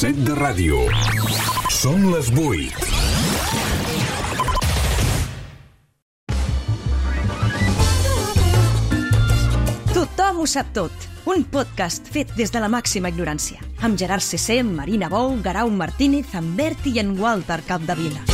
set de ràdio. Són les 8. Tothom ho sap tot. Un podcast fet des de la màxima ignorància. Amb Gerard Cessé, Marina Bou, Guerau Martínez, en Berti i en Walter Capdevila.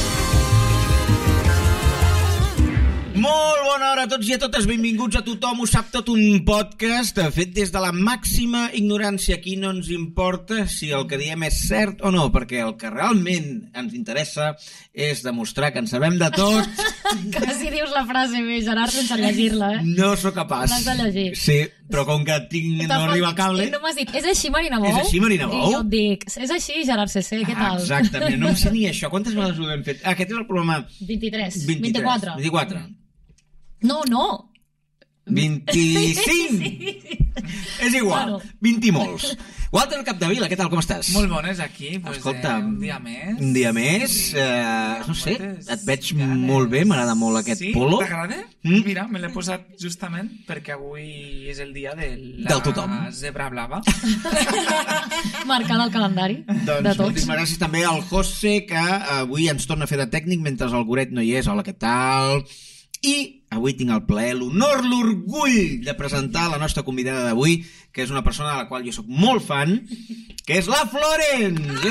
Molt bona hora a tots i a totes, benvinguts a Tothom ho sap tot, un podcast fet des de la màxima ignorància. Aquí no ens importa si el que diem és cert o no, perquè el que realment ens interessa és demostrar que en sabem de tot. Quasi dius la frase bé, Gerard, sense llegir-la, eh? No sóc capaç. L'has de llegir. Sí, però com que no arriba el cable... No m'has dit, és així, Marina Bou? És així, Marina Bou? I jo et dic, és així, Gerard Cessé, què tal? Exactament, no em sé ni això. Quantes vegades ho hem fet? Aquest és el programa... 23. 24. No. 25! Sí. És igual, Bueno. 20 i molts. Walter Capdevila, què tal, com estàs? Molt bones aquí, pues, Escolta, un dia més. Un dia més, no sé, et veig molt bé, m'agrada molt aquest polo. Sí, t'agrada? Mm? Mira, me l'he posat justament perquè avui és el dia de la Del tothom. zebra blava. Marcant el calendari de Doncs tots. moltíssimes gràcies també al José, que avui ens torna a fer de tècnic mentre el Goret no hi és. Hola, què tal? I avui tinc el plaer, l'honor, l'orgull de presentar la nostra convidada d'avui, que és una persona de la qual jo sóc molt fan, que és la Florence!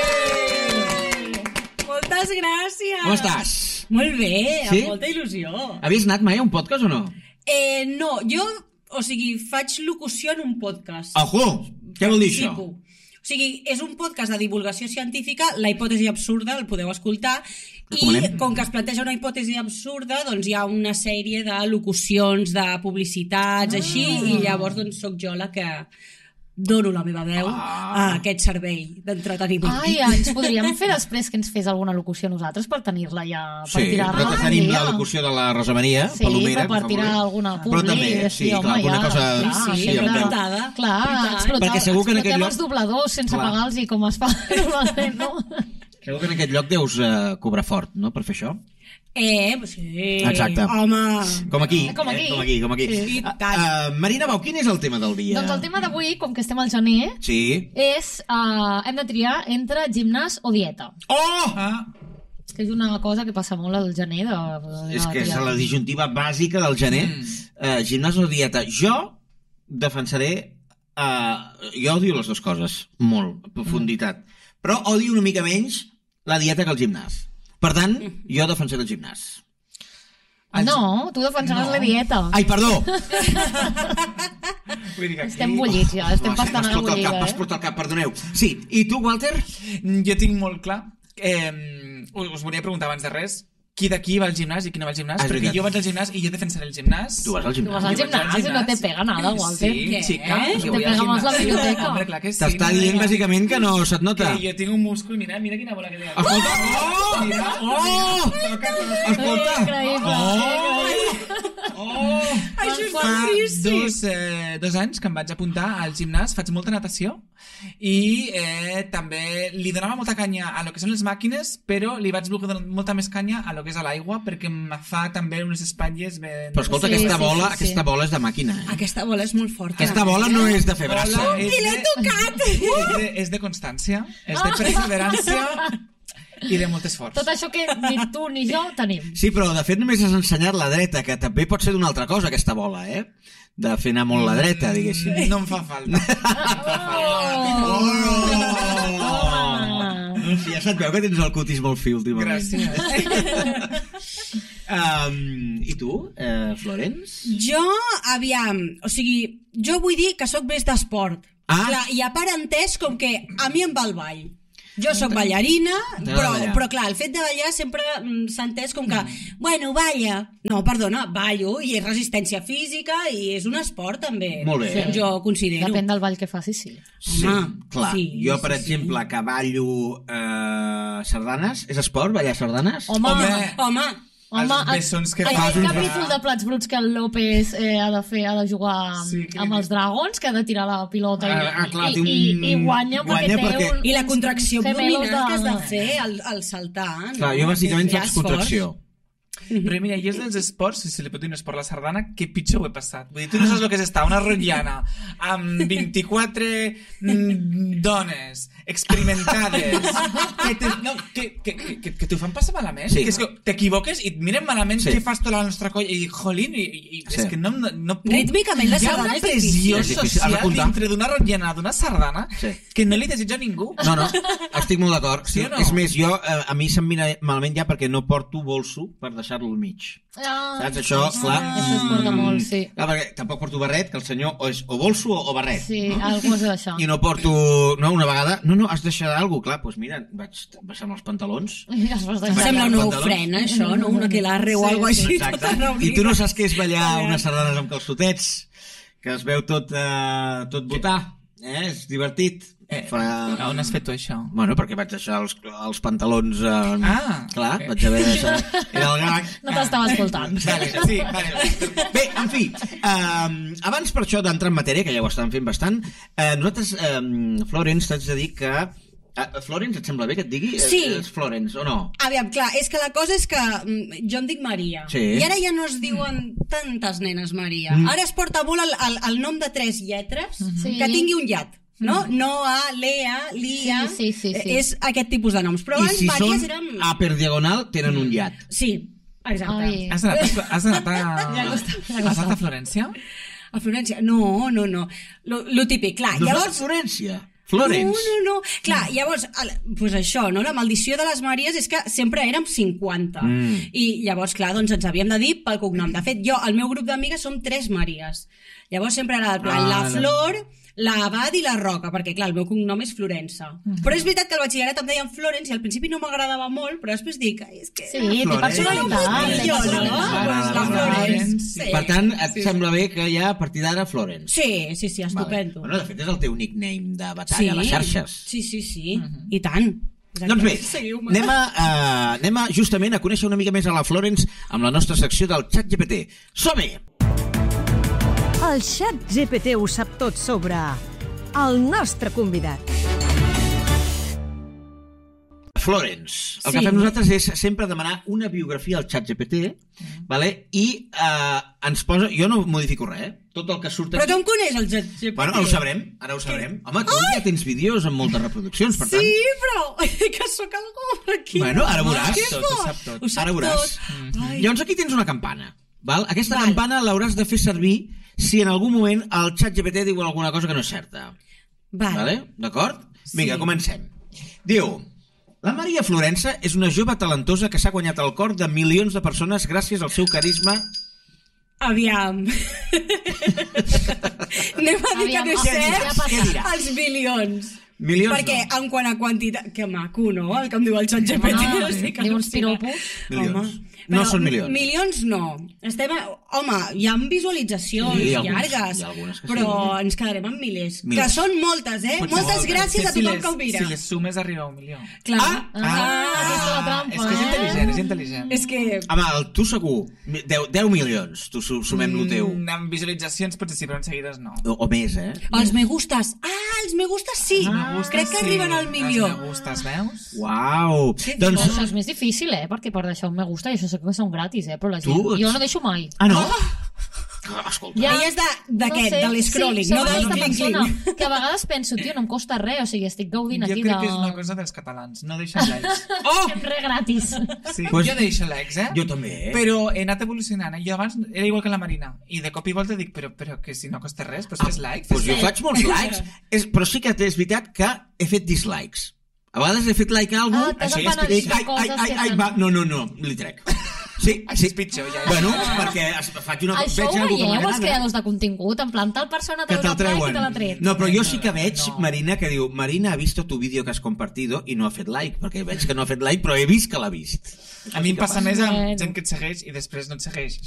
Moltes gràcies! Com estàs? Molt bé, Sí? amb molta il·lusió. Havies anat mai a un podcast o no? No, jo, faig locució en un podcast. Ojo! Què vol dir això? Participo. O sigui, és un podcast de divulgació científica, la hipòtesi absurda, el podeu escoltar, Recomanem. i com que es planteja una hipòtesi absurda, doncs hi ha una sèrie de locucions, de publicitats, així, i llavors doncs soc jo la que dono la meva veu a aquest servei d'entreteniment. Ai, ens podríem fer després que ens fes alguna locució nosaltres per tenir-la ja, per Sí, tirar-la. nosaltres tenim la locució de la Rosa Maria, Sí, Palomera. per tirar per favor. alguna Però publi. també, sí, clar, alguna cosa... Sí, sí, sempre amb- encantada. Clar, I tant. explotar, Perquè segur que en aquell explotem lloc- els dobladors sense Clar. pagar-los i com es fa normalment, no? Segur que en aquest lloc deus cobrar fort, no?, per fer això. Sí. Exacte. Home. Com aquí. Com aquí. Com aquí. Sí, i tant. Marina Bau, quin és el tema del dia? Doncs el tema d'avui, com que estem al gener, Sí. és hem de triar entre gimnàs o dieta. Oh! Que és una cosa que passa molt al gener. És que és la disjuntiva bàsica del gener. Gimnàs o dieta. Jo defensaré... jo odio les dues coses, molt, a profunditat. Però odio una mica menys la dieta que el gimnàs. Per tant, jo defensaré el gimnàs. No, tu defensaràs la dieta. Ai, perdó! Vull dir que aquí... Estem bullits ja, estem bastant a la bullida, M'has portat el cap, perdoneu. Sí, i tu, Walter? Jo tinc molt clar... us volia preguntar abans de res qui d'aquí va al gimnàs i qui no va al gimnàs, perquè veritat. jo vaig al gimnàs i jo defensaré el gimnàs. Tu vas al Tu vas gimnàs. al Jo vaig al gimnàs i no te pega nada, Walter. Sí, Què? xica, Te jo vull al pega más la gimnàs. biblioteca. Hombre, clar que sí. T'està dient, bàsicament, que no se't nota. Que jo tinc un múscul, mira quina bola que té. Escolta! Oh! Mira. Oh! Escolta! Això és Fa boníssim. dos anys que em vaig apuntar al gimnàs, faig molta natació i també li donava molta canya a lo que són les màquines, però li vaig voler donar molta més canya a lo que és a l'aigua perquè em fa també unes espatlles ben... Però escolta, Sí, aquesta bola és de màquina. Aquesta bola és molt forta. Aquesta bola no és de fer braça. Hola, I l'he tocat! És de constància, és de perseverança i de molt esforç. Tot això que ni tu ni jo tenim. Sí, però de fet només has ensenyat la dreta, que també pot ser d'una altra cosa, aquesta bola, eh? De fer anar molt la dreta, diguéssim. No em fa falta. Sí, ja se't veu que tens el cutis molt fi últimament. Gràcies. I tu, Florence? Jo, aviam, jo vull dir que sóc més d'esport. Ah. Clar, i a part entès com que a mi em va el ball. Jo sóc ballarina, ballar. però clar, el fet de ballar sempre s'ha entès com que, bueno, balla. No, perdona, ballo, i és resistència física i és un esport també. Molt bé. Sí. Jo considero. Depèn del ball que facis, sí. Sí, Home, clar. sí, Jo, per sí, exemple, que ballo sardanes. És esport, ballar sardanes? Home, Els bessons que aquell fas capítol de Plats Bruts que el López ha de jugar Sí, que amb els dragons, que ha de tirar la pilota clar, té i guanya guanya perquè té un... i la contracció gemelos abdominal que has de fer al saltar. Clar, jo bàsicament Hi ha faig esforç. contracció. Però mira, jo és dels esports, si li pot dir un esport, la sardana, que pitjor ho he passat. Vull dir, tu no saps el que és estar una rotllana amb 24 dones experimentades que t'ho fan passar malament. Sí. Que és que t'equivoques i et miren malament què fas tota la nostra colla i jolín, és que no puc. Rítmicament la Hi ha sardana una és difícil. pressió És difícil. social Has d'apuntar. dintre d'una rotllana, d'una sardana, Sí. que no li desitjo a ningú. No, estic molt d'acord. Sí o no? És més, jo, a mi se'm mira malament ja perquè no porto bolso per deixar-lo al mig. Saps? Això, clar... Això es porta molt, sí. Clar, perquè tampoc porto barret, que el senyor és o bolso o barret. Sí, algú has de deixar. I no porto... No, una vegada... No, has de deixar alguna cosa. Clar, doncs mira, vaig baixar-me els pantalons. Ja es vas deixar. Sembla una Pantalons. ofrena, això, no? Una aquelarre o alguna cosa així. Exacte. Tota I tu no saps què és ballar unes sardanes amb calçotets, que es veu tot botar. És divertit. On has fet tu això? Bueno, perquè vaig deixar els pantalons... clar, ok. vaig haver de deixar... Era el gag. No t'estava escoltant. Vale. Bé, en fi, abans per això d'entrar en matèria, que ja ho estàvem fent bastant, nosaltres, Florence, t'haig de dir que... Florence, et sembla bé que et digui? Sí. És Florence, o no? Aviam, clar, és que la cosa és que jo em dic Maria. Sí. I ara ja no es diuen tantes nenes Maria. Ara es porta molt el nom de 3 lletres Sí. que tingui un llat. No? Noa, Lea, Lia... Sí. És aquest tipus de noms. Però I abans si Maries són eren... a per diagonal, tenen un llat. Sí, exacte. Ai. Has anat a Florència? A Florència? No. Lo típic, clar. No és Llavors... Florència. Florence. No. Clar, llavors, pues això, no? La maldició de les Maries és que sempre érem 50. I llavors, clar, doncs ens havíem de dir pel cognom. De fet, el meu grup d'amigues som 3 Maries. Llavors sempre era el plan, la Flor, la Abad i la Roca, perquè clar, el meu cognom és Florença. Però és veritat que al batxillerat em deien Florence i al principi no m'agradava molt, però després dic, és que... Sí, té personalitat. Jo, no? La Florence. Sí. Per tant, et sembla bé que hi ha a partir d'ara Florence. Sí, estupendo. Bueno, de fet és el teu nickname de batalla a les xarxes. Sí. I tant. Exacte. Doncs bé, Seguiu-me. anem justament a conèixer una mica més a la Florence amb la nostra secció del ChatGPT. Som-hi! El ChatGPT ho sap tot sobre el nostre convidat. Florence, el Sí. que fem nosaltres és sempre demanar una biografia al ChatGPT, vale? I ens posa... Jo no modifico res, tot el que surt Però aquí... com coneix el ChatGPT? Bueno, ara ho sabrem. Home, tu ja tens vídeos amb moltes reproduccions, per tant... Sí, però que sóc algú aquí. Bueno, ara veuràs. Que Tot, ho fort. sap tot. Ho sap Ara veuràs. tot. Ai. Llavors aquí tens una campana. Val? Aquesta Val. campana l'hauràs de fer servir si en algun moment el ChatGPT diu alguna cosa que no és certa. Vale? D'acord? Vinga, comencem. Diu... La Maria Florença és una jove talentosa que s'ha guanyat el cor de milions de persones gràcies al seu carisma... Aviam. Anem a dir que no és Aviam, cert què diràs? els milions. Milions Perquè no. en quant a quantitat... Que maco, no? El que em diu el ChatGPT. Home, Estic diu uns al·lucinant. piropos. Milions. Home, No són milions. Milions no. Home, hi ha visualitzacions Sí, algunes, llargues, hi ha algunes que però sí. ens quedarem amb milers. Milers. Que són moltes, Moltes gràcies a tothom que ho mira. Si les sumes arriba a 1 milió. Clar. Aquesta és la trampa, És que és intel·ligent, és intel·ligent. És que... Home, tu segur, 10 milions, tu sumem lo teu. Amb visualitzacions potser sí, però en seguides no. O més, eh? Els me gustes. Els me gustes sí. Crec que arriben al milió. Els me gustes, veus? Uau! Doncs... Això és més difícil, perquè per deixar un me gusta, i això sé que són gratis, però la gent... Tu ets- Jo no deixo mai. Ah, no? Escolta. Ja. Ella és d'aquest, de l'escrolling, sí, no del aquesta persona cling-cling. que a vegades penso, tio, no em costa res, o sigui, estic gaudint Jo aquí crec que és una cosa dels catalans, no deixar likes. Fem res gratis. Sí, Pues- jo deixo likes, Jo també, eh? Però he anat evolucionant. Jo abans era igual que la Marina. I de cop i volta dic, però que si no costa res, doncs fes like. Doncs jo like. faig molts likes, però sí que és veritat que he fet dislikes. A vegades he fet like a algú, t'has això ja és empenedit dic, de coses que fan- va, no, li trec. Sí, Així és pitjor, ja. Bueno, perquè faig una... Això ho veig algú que veieu, els m'agrada, creadors de contingut, en plan, tal persona que treu te'l un like i treuen. te l'ha tret. No, però jo sí que veig, Marina, que diu, Marina ha visto tu vídeo que has compartido i no ha fet like, perquè veig que no ha fet like, però he vist que l'ha vist. A mi em passa més amb Bueno. gent que et segueix i després no et segueix.